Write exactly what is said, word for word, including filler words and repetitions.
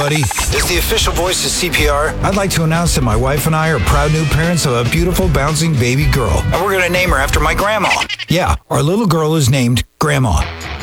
everybody. As the official voice of C P R, I'd like to announce that my wife and I are proud new parents of a beautiful, bouncing baby girl. And we're going to name her after my grandma. Yeah, our little girl is named Grandma.